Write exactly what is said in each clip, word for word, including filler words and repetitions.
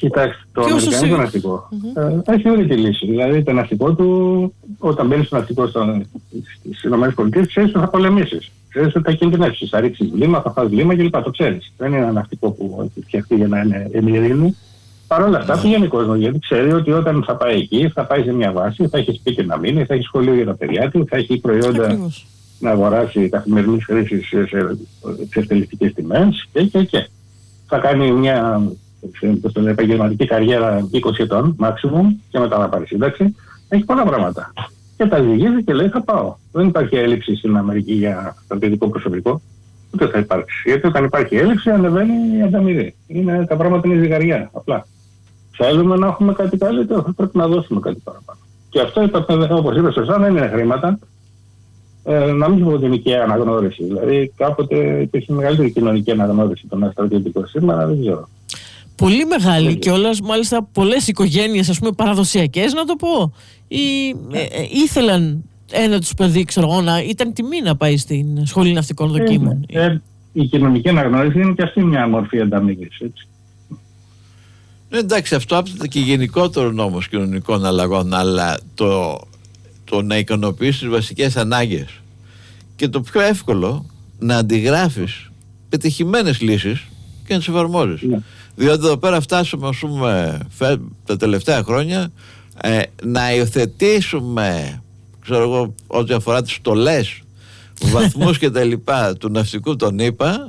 Κοιτάξτε, το αμερικανικό ναυτικό mm-hmm. ε, έχει όλη τη λύση. Δηλαδή, το ναυτικό του, όταν μπαίνει στο ναυτικό στις ΗΠΑ, ξέρει ότι θα πολεμήσει. Ξέρει ότι θα κινδυνεύσει. Θα ρίξει βλήμα, θα φας βλήμα κλπ. Το ξέρει. Δεν είναι ένα ναυτικό που έχει φτιαχτεί για να είναι ημιειρήνη. Παρ' όλα αυτά, πηγαίνει ο κόσμο γιατί ξέρει ότι όταν θα πάει εκεί, θα πάει σε μια βάση, θα έχει σπίτι να μείνει, θα έχει σχολείο για τα παιδιά του, θα έχει προϊόντα Ακριβώς. να αγοράσει καθημερινή χρήση σε, σε, σε εκτελεστικές τιμές και, και, και. Θα κάνει μια στην επαγγελματική καριέρα είκοσι ετών, maximum, και μετά να πάρει σύνταξη. Έχει πολλά πράγματα. Και τα ζυγίζει και λέει: θα πάω. Δεν υπάρχει έλλειψη στην Αμερική για στρατιωτικό προσωπικό. Ούτε θα υπάρξει. Γιατί όταν υπάρχει έλλειψη, ανεβαίνει η ανταμοιβή. Είναι, τα πράγματα είναι ζυγαριά. Απλά. Θέλουμε να έχουμε κάτι καλύτερο, θα πρέπει να δώσουμε κάτι παραπάνω. Και αυτό, όπως είπε σωστά, δεν είναι χρήματα. Ε, να μην πω κοινωνική αναγνώριση. Δηλαδή, κάποτε υπήρχε μεγαλύτερη κοινωνική αναγνώριση των στρατιωτικών. Σήμερα δεν ξέρω. Πολύ μεγάλη και όλες, μάλιστα πολλές οικογένειες, ας πούμε, παραδοσιακές, να το πω, ή ε, ε, ήθελαν ένα τους παιδί, ξέρω εγώ, να ήταν τιμή να πάει στην σχολή ναυτικών δοκίμων. Ε, ε, η κοινωνική αναγνώριση είναι και αυτή μια μορφή ανταμοιβής, έτσι. Ναι, εντάξει, αυτό άπτεται και γενικότερων όμως κοινωνικών αλλαγών, αλλά το, το να ικανοποιήσεις τις βασικές ανάγκες και το πιο εύκολο να αντιγράφεις πετυχημένες λύσεις και να τις εφαρμόζεις. Ναι. Διότι εδώ πέρα φτάσαμε, ας πούμε, τα τελευταία χρόνια ε, να υιοθετήσουμε, ξέρω εγώ, ό,τι αφορά τις στολές, βαθμούς και τα λοιπά του ναυτικού των ΗΠΑ,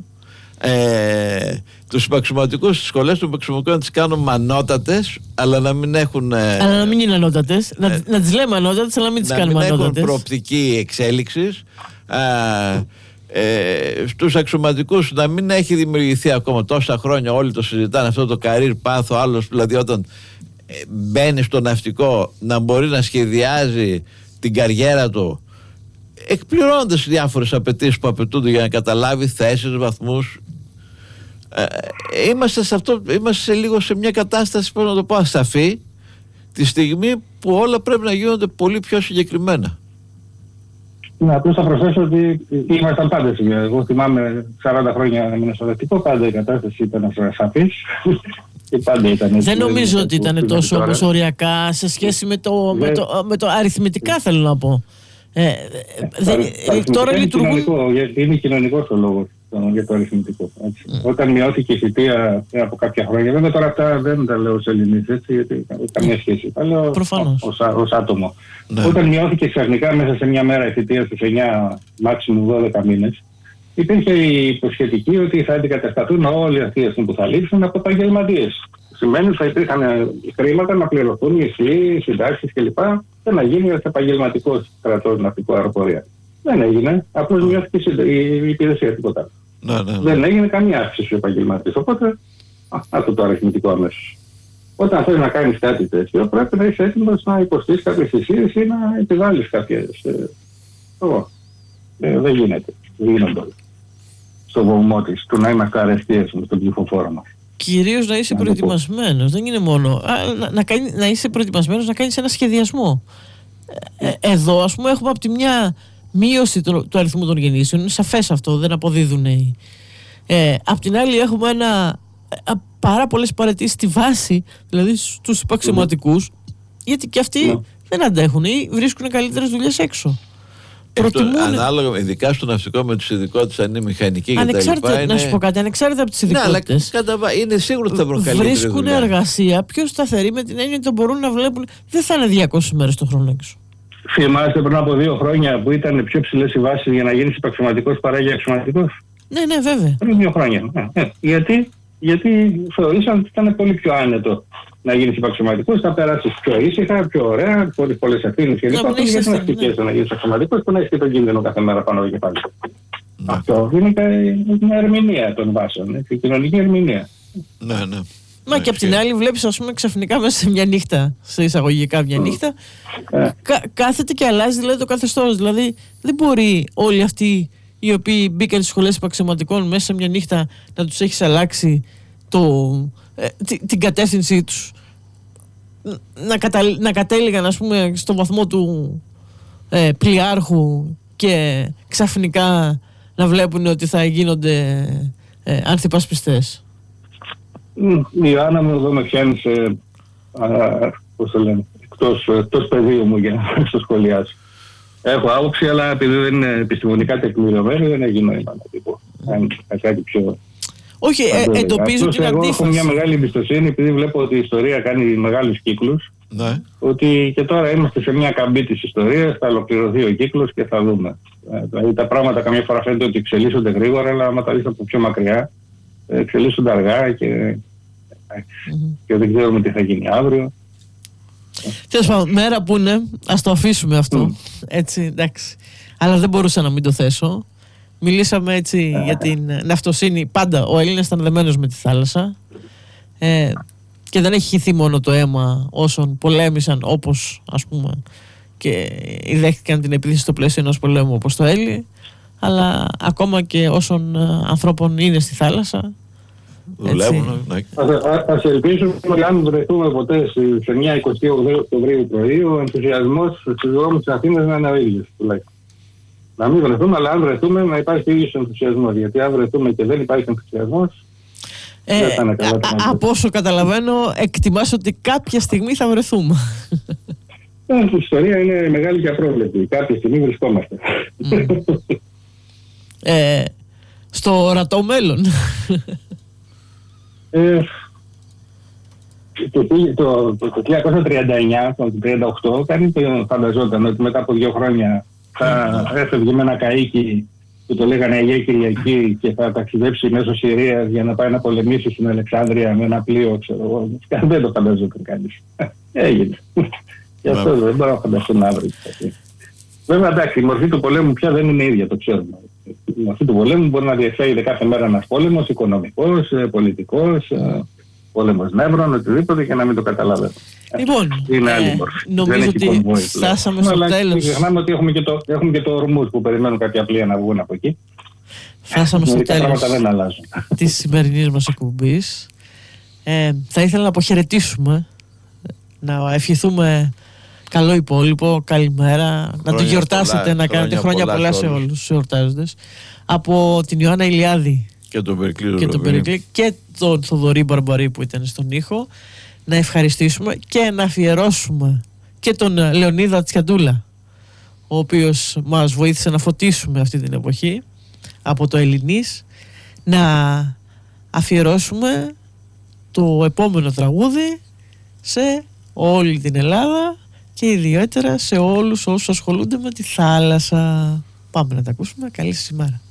ε, τους υπαξιωματικούς στις σχολές του υπαξιωματικού να τις κάνουμε ανώτατες, αλλά να μην έχουν ε, αλλά να μην είναι ανώτατες, ε, να, να τις λέμε ανώτατες, αλλά να μην τις κάνουμε ανώτατες, να μην έχουν προοπτική εξέλιξης. ε, Ε, στους αξιωματικούς να μην έχει δημιουργηθεί ακόμα τόσα χρόνια, όλοι το συζητάνε αυτό το career path, ο άλλος δηλαδή όταν ε, μπαίνει στο ναυτικό να μπορεί να σχεδιάζει την καριέρα του εκπληρώνοντας διάφορες απαιτήσεις που απαιτούνται για να καταλάβει θέσεις, βαθμούς. ε, είμαστε, σε αυτό, είμαστε σε λίγο σε μια κατάσταση, πώς να το πω, ασαφή, τη στιγμή που όλα πρέπει να γίνονται πολύ πιο συγκεκριμένα. Να απλώς θα προσθέσω ότι ήμασταν πάντα σήμερα. Εγώ θυμάμαι σαράντα χρόνια να ήμουν στο ναυτικό, πάντα η κατάσταση ήταν ασαφής και πάντα ήταν έτσι. Δεν νομίζω ότι ήταν τόσο όμως οριακά σε σχέση με το, με το, με το αριθμητικά, θέλω να πω. Ε, δεν, τώρα είναι λειτουργούν... κοινωνικό, είναι κοινωνικός ο λόγος για το αριθμητικό. Mm. Όταν μειώθηκε η θητεία από κάποια χρόνια, βέβαια τώρα αυτά δεν τα λέω σε Ελληνείς, έτσι, γιατί καμία σχέση. Τα λέω ως, ως άτομο. Ναι. Όταν μειώθηκε ξαφνικά μέσα σε μια μέρα η θητεία στους εννιά, maximum δώδεκα μήνες, υπήρχε η υποσχετική ότι θα αντικατασταθούν όλοι αυτοί που θα λείψουν από επαγγελματίες. Σημαίνει ότι θα υπήρχαν χρήματα να πληρωθούν μισθοί, συντάξεις κλπ. Και να γίνει ένας επαγγελματικός κρατός ναυτικό αεροπορία. Δεν έγινε. Απλώς μειώθηκε η υπηρεσία, τίποτα. Ναι, ναι, ναι. Δεν έγινε καμία αύξηση στους επαγγελματίες. Οπότε, αυτό το αριθμητικό αμέσως. Όταν θέλεις να κάνεις κάτι τέτοιο, πρέπει να είσαι έτοιμος να υποστείς κάποιες θυσίες ή να επιβάλλεις κάποιες. Εγώ. Ε, δεν γίνεται. Δεν γίνονται όλα. Στο βωμό της, του να είμαστε αρεστίες στον ψηφοφόρο μας. Κυρίως να είσαι προετοιμασμένος. Δεν είναι μόνο. Α, να, να, κάνει, να είσαι προετοιμασμένος να κάνεις ένα σχεδιασμό. Ε, εδώ, ας πούμε, έχουμε από τη μια μείωση του, του αριθμού των γεννήσεων. Είναι σαφές αυτό, δεν αποδίδουν. Ε, απ' την άλλη, έχουμε ένα, α, πάρα πολλές παραιτήσεις στη βάση, δηλαδή στους υπαξιωματικούς, γιατί και αυτοί yeah. δεν αντέχουν ή βρίσκουν καλύτερες δουλειές έξω. Προτιμούν... Ανάλογα, ειδικά στο ναυτικό με τις ειδικότητες, αν είναι μηχανική και τα λοιπά. Είναι... Να σου πω κάτι, ανεξάρτητα από τις ειδικότητες. Ναι, αλλά είναι σίγουρο ότι θα βρουν καλύτερη δουλειά. Βρίσκουν εργασία πιο σταθερή με την έννοια ότι μπορούν να βλέπουν. Δεν θα είναι διακόσιες μέρες το χρόνο έξω. Θυμάστε πριν από δύο χρόνια που ήταν πιο ψηλές οι βάσεις για να γίνεις υπαξιωματικός παρά για αξιωματικός. Ναι, ναι, βέβαια. Πριν δύο χρόνια. Ε, ε, γιατί, γιατί θεωρήσαν ότι ήταν πολύ πιο άνετο να γίνεις υπαξιωματικός, θα περάσεις πιο ήσυχα, πιο ωραία, χωρίς πολλές ευθύνες και λοιπά. Γιατί να αστικές να γίνεις αξιωματικός που να έχεις και τον κίνδυνο κάθε μέρα πάνω από το κεφάλι. Ναι. Αυτό είναι μια ερμηνεία των βάσεων, έτσι, κοινωνική ερμηνεία. Ναι, ναι. Μα και απ' την άλλη βλέπεις, ας πούμε, ξαφνικά μέσα σε μια νύχτα, σε εισαγωγικά μια νύχτα, mm. κα, κάθεται και αλλάζει δηλαδή το καθεστώς. Δηλαδή δεν μπορεί όλοι αυτοί οι οποίοι μπήκαν στις σχολές υπαξιωματικών μέσα σε μια νύχτα να τους έχεις αλλάξει το, ε, την, την κατεύθυνσή τους. Να, κατα, να κατέληγαν, ας πούμε, στον βαθμό του ε, πλοιάρχου και ξαφνικά να βλέπουν ότι θα γίνονται ε, ανθυπασπιστές. Η Ιωάννα μου εδώ με πιάνει σε, πώς το λένε, εκτός, εκτός πεδίου μου για να στο σχολιάσω. Έχω άποψη, αλλά επειδή δεν είναι επιστημονικά τεκμηριωμένο, δεν έχει νόημα να πω. Αν κάτι πιο... Όχι, ε, εντοπίζω την εγώ αντίφαση. Έχω μια μεγάλη εμπιστοσύνη, επειδή βλέπω ότι η ιστορία κάνει μεγάλους κύκλους. Ναι. Ότι και τώρα είμαστε σε μια καμπή της ιστορίας, θα ολοκληρωθεί ο κύκλος και θα δούμε. Ε, δηλαδή τα πράγματα καμιά φορά φαίνεται ότι εξελίσσονται γρήγορα, αλλά άμα τα δεις από πιο μακριά, εξελίσσονται αργά και, mm-hmm. και δεν ξέρουμε τι θα γίνει αύριο. Τέλος πάντων, μέρα που είναι, ας το αφήσουμε αυτό. Mm. Έτσι, εντάξει. Αλλά δεν μπορούσα να μην το θέσω. Μιλήσαμε έτσι yeah. για την ναυτοσύνη. Πάντα ο Έλληνας ήταν δεμένος με τη θάλασσα. Ε, και δεν έχει χυθεί μόνο το αίμα όσων πολέμησαν, όπως ας πούμε και δέχτηκαν την επίθεση στο πλαίσιο ενός πολέμου όπως το Έλλη, αλλά ακόμα και όσων ανθρώπων είναι στη θάλασσα. Δουλεύουν. Ναι. Ας ελπίσουμε ότι αν βρεθούμε ποτέ σε μια εικοστή ογδόη Οκτωβρίου πρωί, ο ενθουσιασμός στους δρόμους της Αθήνας να είναι ο ίδιος τουλάχιστον. Να μην βρεθούμε, αλλά αν βρεθούμε να υπάρχει ο ίδιος ενθουσιασμός. Γιατί αν βρεθούμε και δεν υπάρχει ενθουσιασμός, Ε, α, α, από όσο καταλαβαίνω, εκτιμάς ότι κάποια στιγμή θα βρεθούμε. Ε, η ιστορία είναι μεγάλη και απρόβλεπτη. Κάποια στιγμή βρισκόμαστε. Mm. ε, στο ορατό μέλλον. ε, το, το, το, το χίλια εννιακόσια τριάντα εννιά, το τριάντα οκτώ, κανείς δεν φανταζόταν ότι μετά από δύο χρόνια θα έφευγε με ένα καΐκι που το λέγανε Αγία Κυριακή και θα ταξιδέψει μέσω Συρίας για να πάει να πολεμήσει στην Αλεξάνδρεια με ένα πλοίο, ξέρω εγώ. Δεν το φανταζόταν κανείς. Έγινε. Γι' αυτό δεν μπορώ να φανταστώ να αύριο. Βέβαια, εντάξει, η μορφή του πολέμου πια δεν είναι ίδια, το ξέρουμε. Η μορφή του πολέμου μπορεί να διεξάγεται κάθε μέρα ένας πόλεμος, οικονομικός, πολιτικός, πόλεμος νεύρων, οτιδήποτε και να μην το καταλαβαίνω. Λοιπόν, είναι άλλη ε, μορφή. νομίζω ότι φτάσαμε στο αλλά τέλος. Ξεχνάμε ότι έχουμε και το, έχουμε και το Ορμούζ που περιμένουν κάποια πλοία να βγουν από εκεί. Φτάσαμε στο τέλος δεν της σημερινής μας εκπομπής. Ε, θα ήθελα να αποχαιρετήσουμε, να ευχηθούμε καλό υπόλοιπο, καλημέρα, χρόνια να το γιορτάσετε, πολλά, να κάνετε χρόνια πολλά, πολλά σε όλους τους εορτάζοντες. Από την Ιωάννα Ηλιάδη και τον Περικλή και, τον Περικλή, και τον Θοδωρή Μπαρμπαρή που ήταν στον ήχο, να ευχαριστήσουμε και να αφιερώσουμε και τον Λεωνίδα Τσιαντούλα, ο οποίος μας βοήθησε να φωτίσουμε αυτή την εποχή από το Ελληνής, να αφιερώσουμε το επόμενο τραγούδι σε όλη την Ελλάδα και ιδιαίτερα σε όλους όσους ασχολούνται με τη θάλασσα. Πάμε να τα ακούσουμε. Καλή σας ημέρα.